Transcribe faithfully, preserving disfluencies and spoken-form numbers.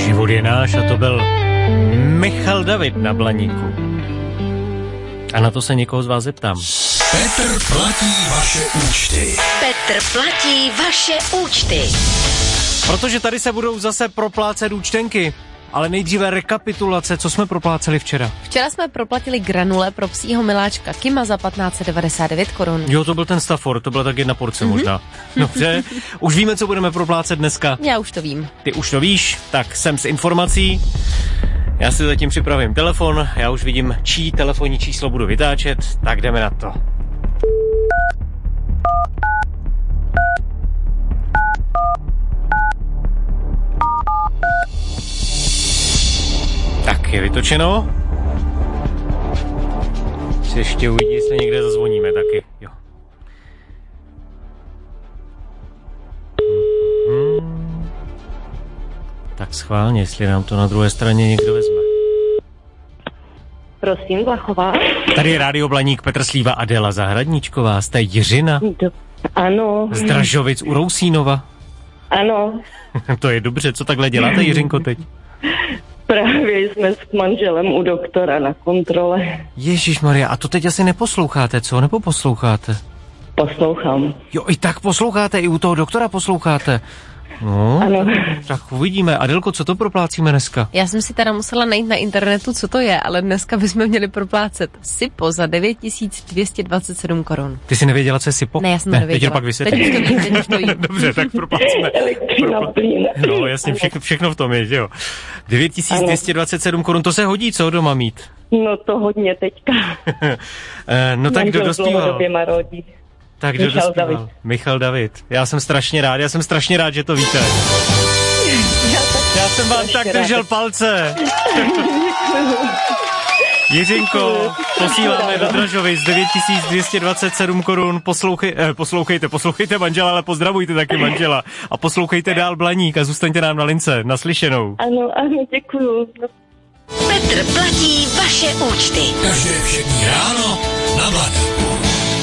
Život je náš a to byl Michal David na Blaníku. A na to se někoho z vás zeptám. Petr platí vaše účty. Petr platí vaše účty. Protože tady se budou zase proplácet účtenky. Ale nejdříve rekapitulace, co jsme propláceli včera. Včera jsme proplatili granule pro psího miláčka Kima za patnáct set devadesát devět korun. Jo, to byl ten Stafford, to byla tak jedna porce mm-hmm. možná. Dobře, už víme, co budeme proplácet dneska. Já už to vím. Ty už to víš, tak jsem s informací. Já si zatím připravím telefon, já už vidím, čí telefonní číslo budu vytáčet, tak jdeme na to. Tak, je vytočeno. Si ještě uvidí, jestli někde zazvoníme taky. Jo. Hmm. Tak schválně, jestli nám to na druhé straně někdo vezme. Prosím, Vlachová. Tady je Rádio Blaník, Petr Slíva, Adéla Zahradníčková, jste Jiřina. Do... Ano. Z Dražovic u Rousínova. Ano. To je dobře, co takhle děláte, Jiřinko, teď? Právě jsme s manželem u doktora na kontrole. Ježišmarja, a to teď asi neposloucháte, co? Nebo posloucháte? Poslouchám. Jo, i tak posloucháte, i u toho doktora posloucháte. No, ano. Tak uvidíme. Adelko, co to proplácíme dneska? Já jsem si teda musela najít na internetu, co to je, ale dneska bychom měli proplácet SIPO za devět tisíc dvě stě dvacet sedm korun. Ty jsi nevěděla, co je SIPO? Ne, já jsem to nevěděla. Teď to pak vysvětlím. Teď už to vím, teď už to vím. Dobře, tak proplácíme. Elektřina, plyn. No, jasně, všechno, všechno v tom je, že jo. devět tisíc dvě stě dvacet sedm korun, to se hodí, co doma mít? No to hodně teďka. No tak kdo dospíval? Marodí. Tak kdo Michal dospíval? David. Michal David. Já jsem strašně rád, já jsem strašně rád, že to víte. Já, já jsem vám tak držel palce. Jiřinko, posíláme do Dražovic devět tisíc dvě stě dvacet sedm korun. Poslouchej, eh, poslouchejte, poslouchejte manžela, ale pozdravujte taky manžela. A poslouchejte dál Blaník a zůstaňte nám na lince. Naslyšenou. Ano, ano, děkuju. Petr platí vaše účty. Každé všední ráno na Blaníku.